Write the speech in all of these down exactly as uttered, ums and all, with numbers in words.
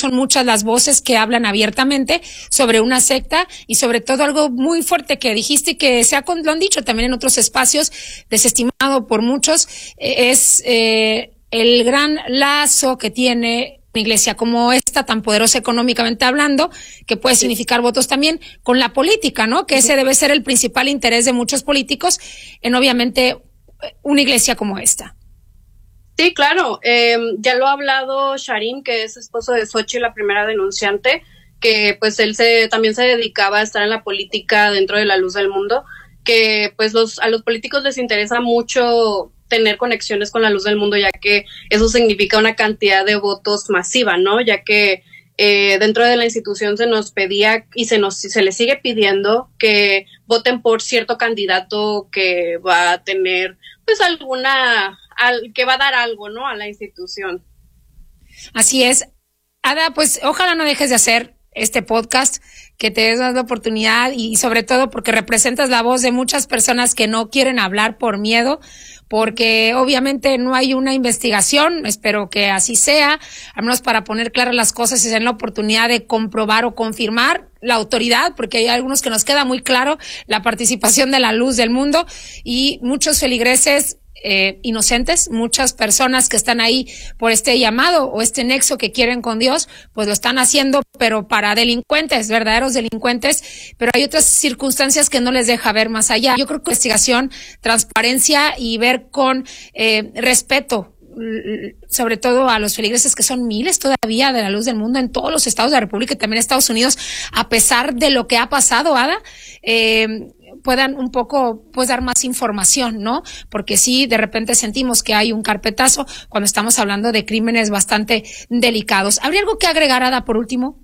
son muchas las voces que hablan abiertamente sobre una secta y sobre todo algo muy fuerte que dijiste y que se ha, lo han dicho también en otros espacios, desestimado por muchos, eh, es eh, el gran lazo que tiene una iglesia como esta, tan poderosa económicamente hablando, que puede significar votos también, con la política, ¿no? Que ese debe ser el principal interés de muchos políticos en, obviamente, una iglesia como esta. Sí, claro. Eh, ya lo ha hablado Sharim, que es esposo de Xochitl, la primera denunciante, que pues él se también se dedicaba a estar en la política dentro de la luz del mundo, que pues los a los políticos les interesa mucho tener conexiones con la luz del mundo, ya que eso significa una cantidad de votos masiva, ¿no? Ya que eh, dentro de la institución se nos pedía y se nos se les sigue pidiendo que voten por cierto candidato que va a tener pues alguna, al, que va a dar algo, ¿no? A la institución. Así es. Ada, pues ojalá no dejes de hacer este podcast, que te des la oportunidad y sobre todo porque representas la voz de muchas personas que no quieren hablar por miedo, porque obviamente no hay una investigación, espero que así sea, al menos para poner claras las cosas y tener la oportunidad de comprobar o confirmar la autoridad, porque hay algunos que nos queda muy claro la participación de la luz del mundo y muchos feligreses Eh, inocentes, muchas personas que están ahí por este llamado o este nexo que quieren con Dios, pues lo están haciendo, pero para delincuentes, verdaderos delincuentes, pero hay otras circunstancias que no les deja ver más allá. Yo creo que investigación, transparencia y ver con eh, respeto, sobre todo a los feligreses, que son miles todavía de la luz del mundo en todos los estados de la República y también en Estados Unidos, a pesar de lo que ha pasado, Ada, eh, puedan un poco pues dar más información, ¿no? Porque sí, de repente sentimos que hay un carpetazo cuando estamos hablando de crímenes bastante delicados. ¿Habría algo que agregar, Ada, por último?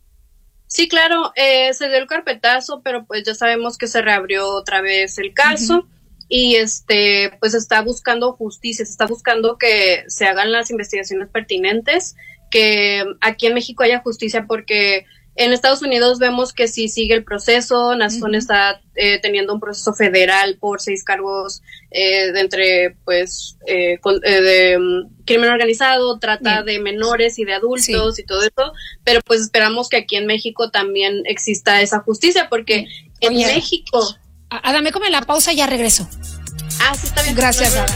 Sí, claro, eh, se dio el carpetazo, pero pues ya sabemos que se reabrió otra vez el caso. Uh-huh. Y este, pues está buscando justicia, se está buscando que se hagan las investigaciones pertinentes, que aquí en México haya justicia, porque en Estados Unidos vemos que sí sigue el proceso. Nazón uh-huh. está eh, teniendo un proceso federal por seis cargos eh, de entre, pues, eh, con, eh, de um, crimen organizado, trata uh-huh. de menores y de adultos sí. y todo eso, pero pues esperamos que aquí en México también exista esa justicia, porque uh-huh. en Oye. México... Ada, me come la pausa y ya regreso. Ah, sí, está bien. Gracias, Ada.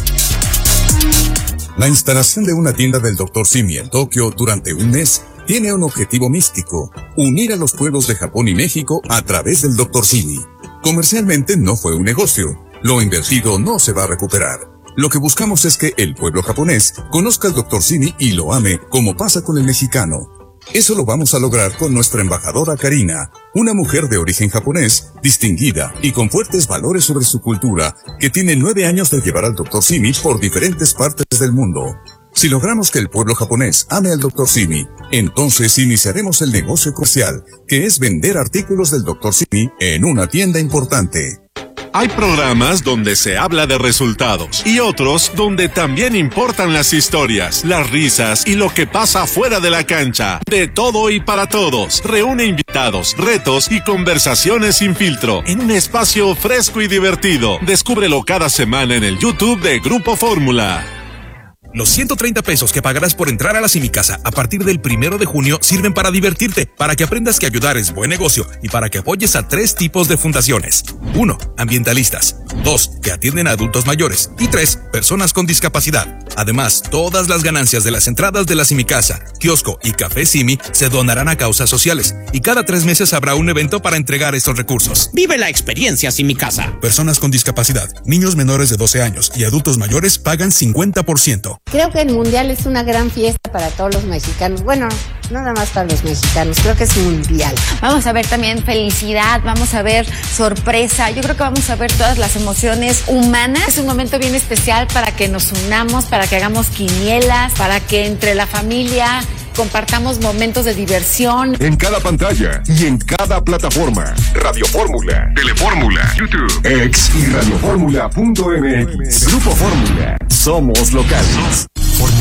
La instalación de una tienda del doctor Simi en Tokio durante un mes tiene un objetivo místico: unir a los pueblos de Japón y México a través del doctor Simi. Comercialmente no fue un negocio. Lo invertido no se va a recuperar. Lo que buscamos es que el pueblo japonés conozca al doctor Simi y lo ame, como pasa con el mexicano. Eso lo vamos a lograr con nuestra embajadora Karina, una mujer de origen japonés, distinguida y con fuertes valores sobre su cultura, que tiene nueve años de llevar al doctor Simi por diferentes partes del mundo. Si logramos que el pueblo japonés ame al doctor Simi, entonces iniciaremos el negocio comercial, que es vender artículos del doctor Simi en una tienda importante. Hay programas donde se habla de resultados y otros donde también importan las historias, las risas y lo que pasa fuera de la cancha. De todo y para todos. Reúne invitados, retos y conversaciones sin filtro en un espacio fresco y divertido. Descúbrelo cada semana en el YouTube de Grupo Fórmula. Los ciento treinta pesos que pagarás por entrar a la Simicasa a partir del primero de junio sirven para divertirte, para que aprendas que ayudar es buen negocio y para que apoyes a tres tipos de fundaciones. Uno, ambientalistas. Dos, que atienden a adultos mayores. Y tres, personas con discapacidad. Además, todas las ganancias de las entradas de la Simicasa, kiosco y café Simi se donarán a causas sociales. Y cada tres meses habrá un evento para entregar estos recursos. Vive la experiencia Simicasa. Personas con discapacidad, niños menores de doce años y adultos mayores pagan cincuenta por ciento. Creo que el Mundial es una gran fiesta para todos los mexicanos. Bueno, no nada más para los mexicanos, creo que es mundial. Vamos a ver también felicidad, vamos a ver sorpresa. Yo creo que vamos a ver todas las emociones humanas. Es un momento bien especial para que nos unamos, para que hagamos quinielas, para que entre la familia compartamos momentos de diversión. En cada pantalla y en cada plataforma. Radio Fórmula, Telefórmula, YouTube, X y radiofórmula punto m x. Grupo Fórmula. Somos locales. Fórmula Noticias.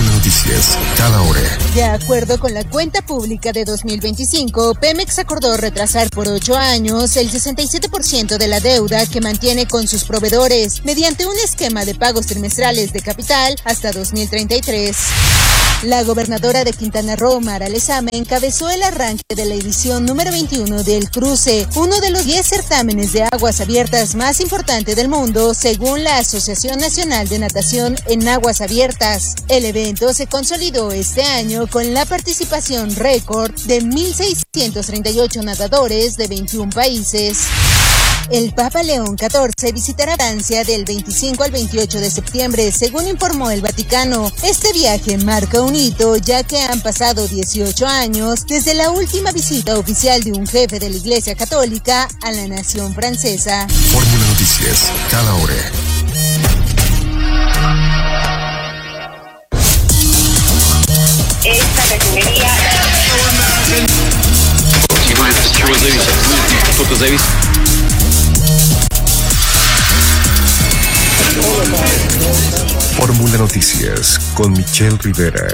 Noticias, cada hora. De acuerdo con la cuenta pública de dos mil veinticinco, Pemex acordó retrasar por ocho años el sesenta y siete por ciento de la deuda que mantiene con sus proveedores mediante un esquema de pagos trimestrales de capital hasta dos mil treinta y tres. La gobernadora de Quintana Roo, Mara Lezama, encabezó el arranque de la edición número veintiuno del Cruce, uno de los diez certámenes de aguas abiertas más importante del mundo, según la Asociación Nacional de Natación en Aguas Abiertas. El evento se consolidó este año con la participación récord de mil seiscientos treinta y ocho nadadores de veintiún países. El Papa León catorce visitará Francia del veinticinco al veintiocho de septiembre, según informó el Vaticano. Este viaje marca un hito, ya que han pasado dieciocho años desde la última visita oficial de un jefe de la Iglesia Católica a la nación francesa. Fórmula Noticias, cada hora. Esta refinería. Fórmula Noticias con Michelle Rivera.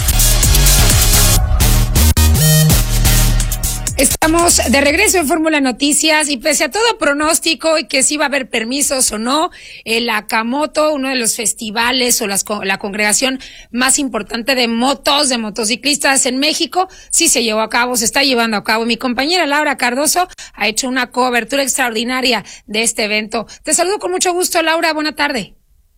Estamos de regreso en Fórmula Noticias y pese a todo pronóstico y que si va a haber permisos o no, el Akamoto, uno de los festivales o las, la congregación más importante de motos, de motociclistas en México, sí se llevó a cabo, se está llevando a cabo. Mi compañera Laura Cardoso ha hecho una cobertura extraordinaria de este evento. Te saludo con mucho gusto, Laura, buena tarde.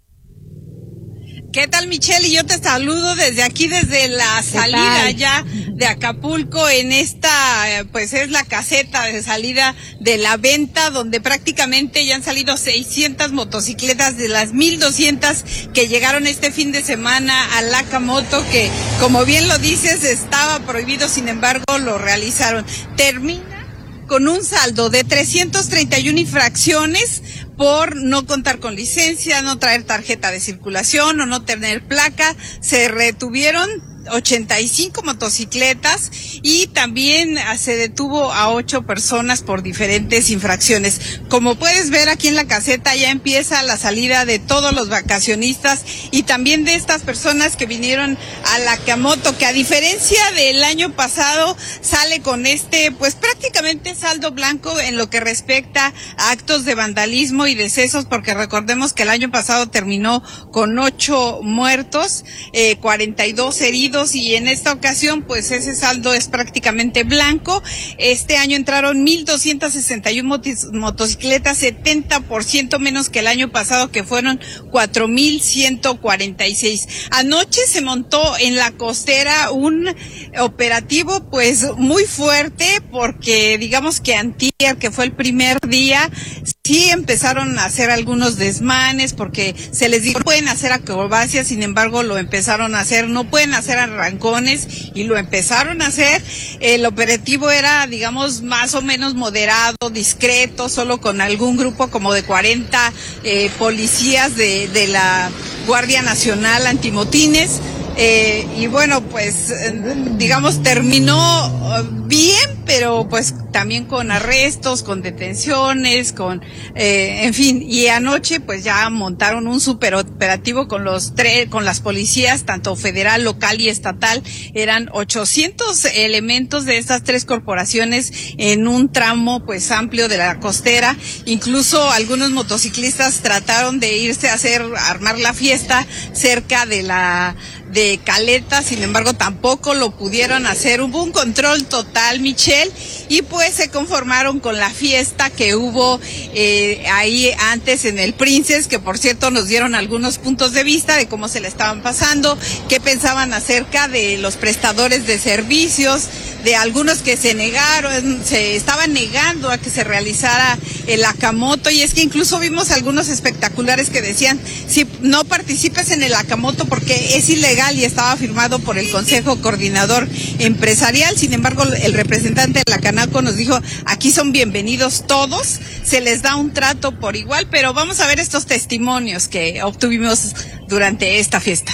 ¿Qué tal, Michelle? Y yo te saludo desde aquí, desde la salida ya de Acapulco, en esta, pues es la caseta de salida de la venta, donde prácticamente ya han salido seiscientas motocicletas de las mil doscientas que llegaron este fin de semana al Akamoto, que como bien lo dices, estaba prohibido, sin embargo lo realizaron. Termina con un saldo de trescientas treinta y una infracciones por no contar con licencia, no traer tarjeta de circulación o no tener placa. Se retuvieron ochenta y cinco motocicletas y también se detuvo a ocho personas por diferentes infracciones. Como puedes ver aquí en la caseta ya empieza la salida de todos los vacacionistas y también de estas personas que vinieron a la Akamoto, que a diferencia del año pasado sale con este pues prácticamente saldo blanco en lo que respecta a actos de vandalismo y decesos, porque recordemos que el año pasado terminó con ocho muertos, eh, cuarenta y dos heridos, y en esta ocasión pues ese saldo es prácticamente blanco. Este año entraron mil doscientas sesenta y una motis- motocicletas, setenta por ciento menos que el año pasado, que fueron cuatro mil ciento cuarenta y seis. Anoche se montó en la costera un operativo pues muy fuerte, porque digamos que antier, que fue el primer día, sí empezaron a hacer algunos desmanes, porque se les dijo, no pueden hacer acrobacias, sin embargo lo empezaron a hacer, no pueden hacer arrancones, y lo empezaron a hacer. El operativo era, digamos, más o menos moderado, discreto, solo con algún grupo como de cuarenta eh, policías de, de la Guardia Nacional Antimotines. Eh, y bueno, pues digamos terminó bien, pero pues también con arrestos, con detenciones, con eh, en fin, y anoche pues ya montaron un super operativo con los tres, con las policías, tanto federal, local y estatal. Eran ochocientos elementos de estas tres corporaciones en un tramo pues amplio de la costera. Incluso algunos motociclistas trataron de irse a hacer, a armar la fiesta cerca de la de Caleta, sin embargo tampoco lo pudieron hacer. Hubo un control total, Michelle, y pues se conformaron con la fiesta que hubo eh, ahí antes en el Princess, que por cierto nos dieron algunos puntos de vista de cómo se le estaban pasando, qué pensaban acerca de los prestadores de servicios, de algunos que se negaron, se estaban negando a que se realizara el Akamoto, y es que incluso vimos algunos espectaculares que decían, si no participes en el Akamoto porque es ilegal, y estaba firmado por el Consejo Coordinador Empresarial. Sin embargo, el representante de la Canaco nos dijo, aquí son bienvenidos todos, se les da un trato por igual. Pero vamos a ver estos testimonios que obtuvimos durante esta fiesta.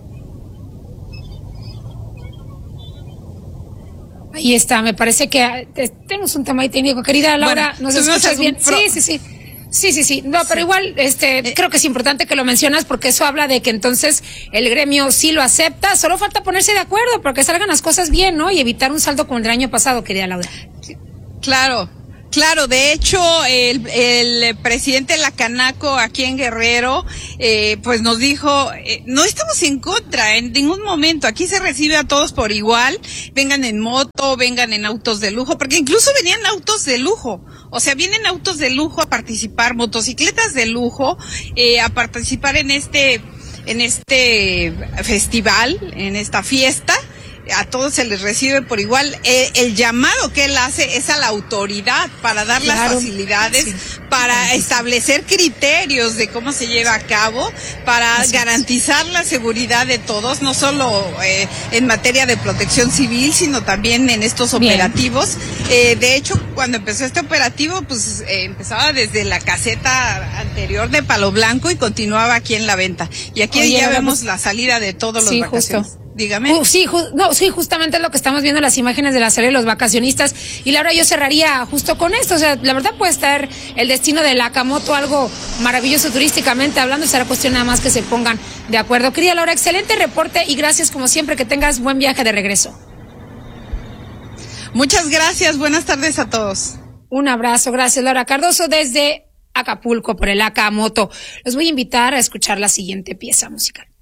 Ahí está, me parece que tenemos un tema ahí técnico. Querida Laura, bueno, ¿nos escuchas bien? Sí, sí, sí. Sí, sí, sí. No, pero sí. igual, este, eh, creo que es importante que lo mencionas porque eso habla de que entonces el gremio sí lo acepta. Solo falta ponerse de acuerdo porque salgan las cosas bien, ¿no? Y evitar un saldo como el del año pasado, querida Laura. Claro. Claro, de hecho, el, el presidente de la Canaco aquí en Guerrero, eh, pues nos dijo, eh, no estamos en contra en ningún momento, aquí se recibe a todos por igual, vengan en moto, vengan en autos de lujo, porque incluso venían autos de lujo, o sea, vienen autos de lujo a participar, motocicletas de lujo, eh, a participar en este, en este festival, en esta fiesta. A todos se les recibe por igual. Eh, el llamado que él hace es a la autoridad para dar claro, las facilidades, sí, para sí, establecer sí. criterios de cómo se lleva a cabo, para Así garantizar es. la seguridad de todos, no solo eh, en materia de protección civil, sino también en estos Bien. operativos. Eh, de hecho, cuando empezó este operativo, pues eh, empezaba desde la caseta anterior de Palo Blanco y continuaba aquí en la venta. Y aquí Oye, ya vemos la salida de todos los sí, vacaciones. Justo. Dígame. Uh, sí, ju no, sí, justamente es lo que estamos viendo en las imágenes de la serie de los vacacionistas. Y Laura, yo cerraría justo con esto. O sea, la verdad puede estar el destino de la Acamoto algo maravilloso turísticamente hablando. Será cuestión nada más que se pongan de acuerdo. Querida Laura, excelente reporte y gracias como siempre. Que tengas buen viaje de regreso. Muchas gracias. Buenas tardes a todos. Un abrazo. Gracias, Laura Cardoso, desde Acapulco por el Acamoto. Los voy a invitar a escuchar la siguiente pieza musical.